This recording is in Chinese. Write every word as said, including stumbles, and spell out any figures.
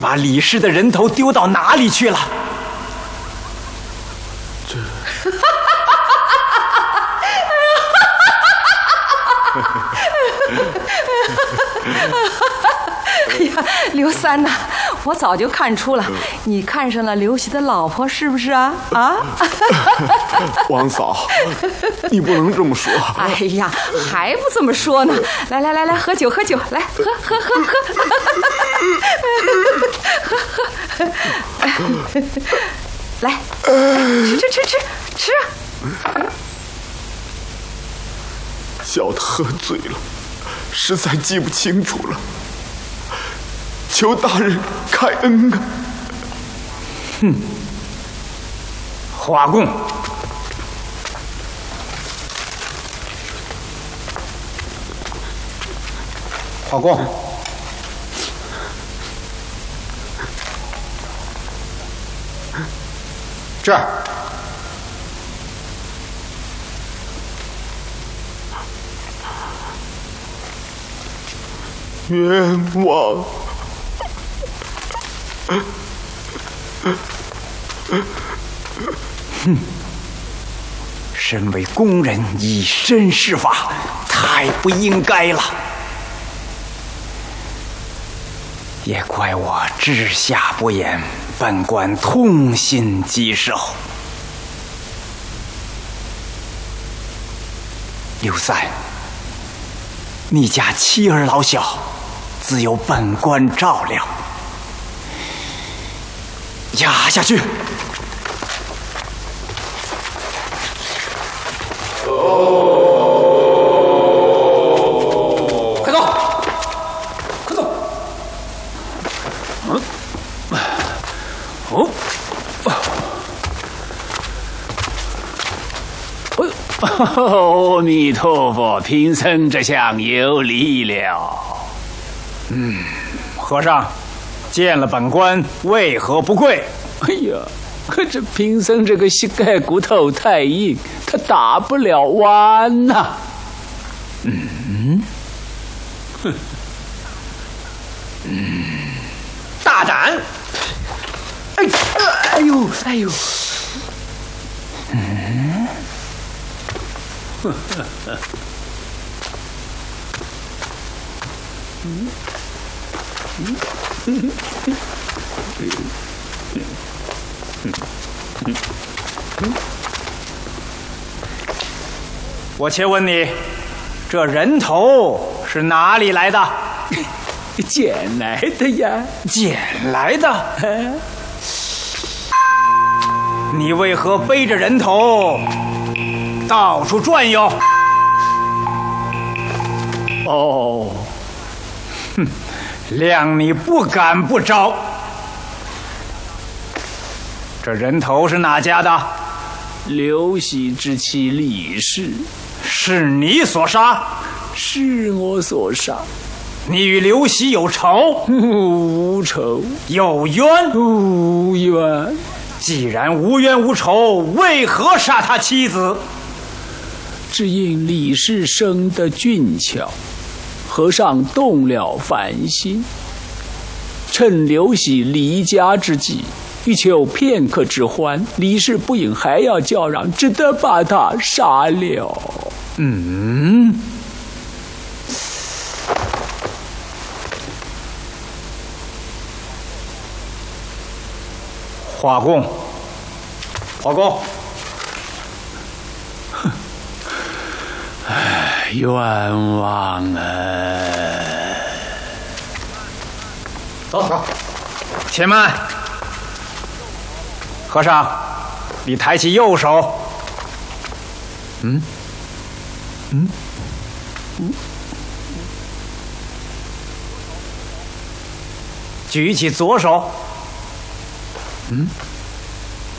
把李氏的人头丢到哪里去了？ 这。 哎呀，刘三呐，我早就看出了，你看上了刘喜的老婆是不是啊？啊！ 王嫂，你不能这么说。 哎呀，还不这么说呢？来来来来，喝酒喝酒，来喝喝喝喝，喝喝，来，吃吃吃吃吃啊！ 小的喝醉了，实在记不清楚了。求大人开恩啊！ 哼，华贡，华贡，这儿。 冤枉！ 哼，身为工人以身试法，太不应该了。也怪我治下不严，本官痛心疾首。刘三，你家妻儿老小，自有本官照料。压下去！哦，快走！快走！嗯，哦， 阿弥陀佛，贫僧这厢有礼了。 嗯，和尚。见了本官，为何不跪？ 哎呀，这贫僧这个膝盖骨头太硬，他打不了弯呐、啊。 嗯，哼，嗯，大胆！哎，哎呦，哎呦，嗯，呵呵呵，嗯，嗯。我且问你，这人头是哪里来的？ 捡来的呀， 捡来的。你为何背着人头到处转悠？哦，哼。谅你不敢不招。这人头是哪家的？ 刘喜之妻李氏。 是你所杀？ 是我所杀。 你与刘喜有仇？ 无仇。 有冤？ 无冤。 既然无冤无仇，为何杀他妻子？ 只因李氏生得俊俏。和尚动了凡心，趁刘喜离家之际，欲求片刻之欢，李氏不应还要叫嚷，只得把他杀了。 嗯，华贡，华贡， 哼，唉，冤枉啊！ 走走，且慢。和尚，你抬起右手。嗯，嗯，嗯，举起左手。嗯。